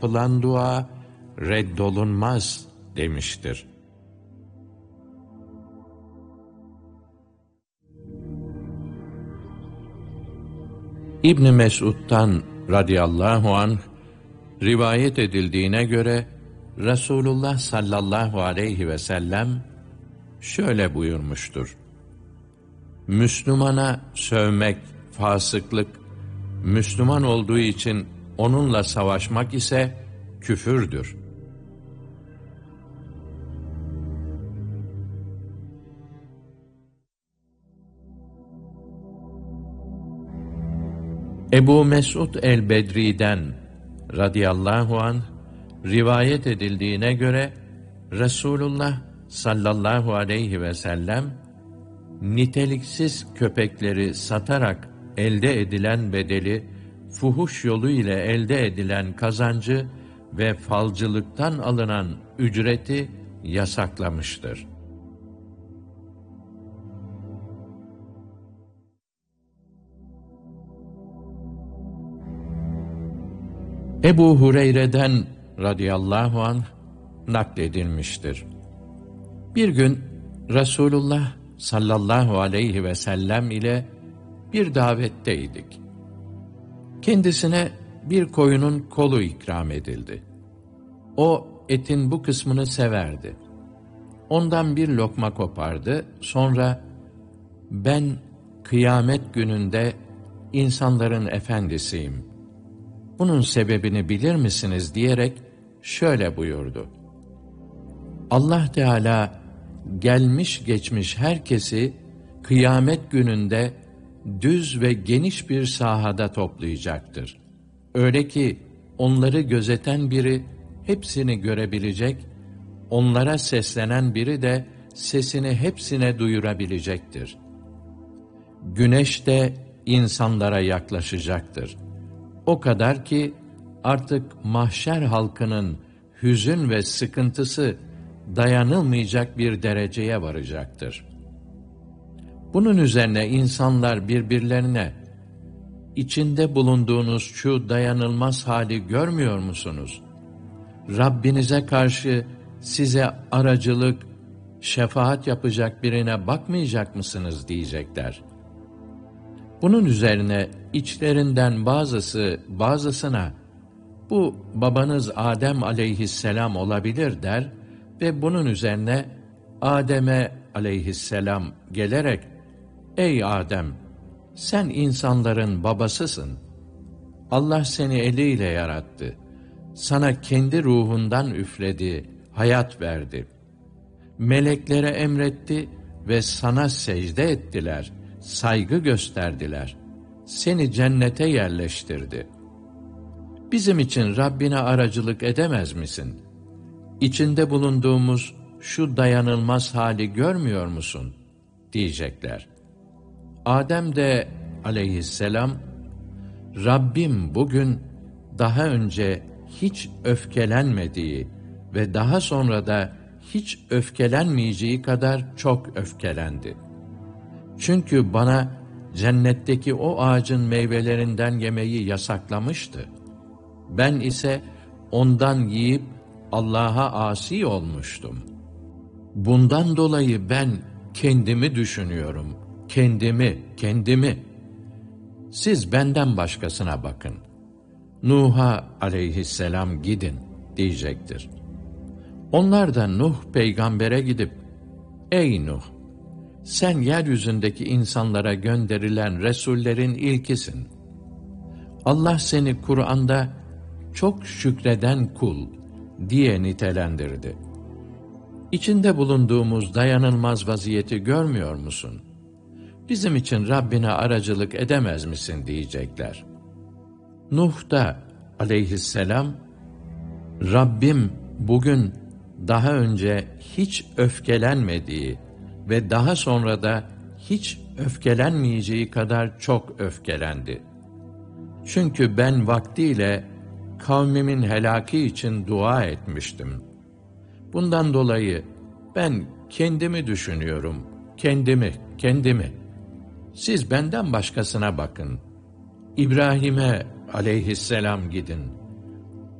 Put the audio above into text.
yapılan dua reddolunmaz demiştir. İbn Mes'ud'dan radıyallahu anh rivayet edildiğine göre Resulullah sallallahu aleyhi ve sellem şöyle buyurmuştur: Müslümana sövmek fasıklık, Müslüman olduğu için onunla savaşmak ise küfürdür. Ebu Mes'ud el-Bedri'den radıyallahu anh rivayet edildiğine göre Resulullah sallallahu aleyhi ve sellem niteliksiz köpekleri satarak elde edilen bedeli, fuhuş yolu ile elde edilen kazancı ve falcılıktan alınan ücreti yasaklamıştır. Ebu Hureyre'den radıyallahu anh nakledilmiştir. Bir gün Resulullah sallallahu aleyhi ve sellem ile bir davetteydik. Kendisine bir koyunun kolu ikram edildi. O etin bu kısmını severdi. Ondan bir lokma kopardı, sonra "Ben kıyamet gününde insanların efendisiyim. Bunun sebebini bilir misiniz?" diyerek şöyle buyurdu: Allah Teala gelmiş geçmiş herkesi kıyamet gününde düz ve geniş bir sahada toplayacaktır. Öyle ki onları gözeten biri hepsini görebilecek, onlara seslenen biri de sesini hepsine duyurabilecektir. Güneş de insanlara yaklaşacaktır. O kadar ki artık mahşer halkının hüzün ve sıkıntısı dayanılmayacak bir dereceye varacaktır. Bunun üzerine insanlar birbirlerine, "İçinde bulunduğunuz şu dayanılmaz hali görmüyor musunuz? Rabbinize karşı size aracılık, şefaat yapacak birine bakmayacak mısınız?" diyecekler. Bunun üzerine içlerinden bazısı bazısına, "Bu babanız Adem aleyhisselam olabilir," der ve bunun üzerine Adem'e aleyhisselam gelerek, "Ey Adem, sen insanların babasısın. Allah seni eliyle yarattı. Sana kendi ruhundan üfledi, hayat verdi. Meleklere emretti ve sana secde ettiler, saygı gösterdiler. Seni cennete yerleştirdi. Bizim için Rabbine aracılık edemez misin? İçinde bulunduğumuz şu dayanılmaz hali görmüyor musun?" diyecekler. Adem de aleyhisselam, "Rabbim bugün daha önce hiç öfkelenmediği ve daha sonra da hiç öfkelenmeyeceği kadar çok öfkelendi. Çünkü bana cennetteki o ağacın meyvelerinden yemeyi yasaklamıştı. Ben ise ondan yiyip Allah'a asi olmuştum. Bundan dolayı ben kendimi düşünüyorum, kendimi. Siz benden başkasına bakın. Nuh'a aleyhisselam gidin," diyecektir. Onlar da Nuh peygambere gidip, "Ey Nuh, sen yeryüzündeki insanlara gönderilen resullerin ilkisin. Allah seni Kur'an'da çok şükreden kul diye nitelendirdi. İçinde bulunduğumuz dayanılmaz vaziyeti görmüyor musun? Bizim için Rabbine aracılık edemez misin?" diyecekler. Nuh da aleyhisselam, "Rabbim bugün daha önce hiç öfkelenmediği ve daha sonra da hiç öfkelenmeyeceği kadar çok öfkelendi. Çünkü ben vaktiyle kavmimin helaki için dua etmiştim. Bundan dolayı ben kendimi düşünüyorum, kendimi. Siz benden başkasına bakın. İbrahim'e aleyhisselam gidin.